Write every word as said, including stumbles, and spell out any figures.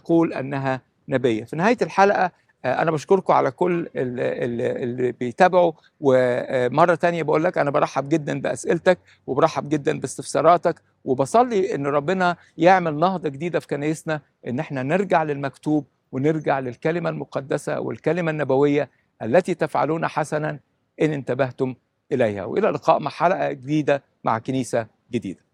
تقول أنها نبية. في نهاية الحلقة أنا بشكركم على كل اللي, اللي بيتابعوا، ومرة تانية بقول لك أنا برحب جدا بأسئلتك وبرحب جدا باستفساراتك، وبصلي إن ربنا يعمل نهضة جديدة في كنايسنا، إن احنا نرجع للمكتوب ونرجع للكلمة المقدسة والكلمة النبوية التي تفعلون حسنا إن انتبهتم إليها. وإلى اللقاء مع حلقة جديدة مع كنيسة جديدة.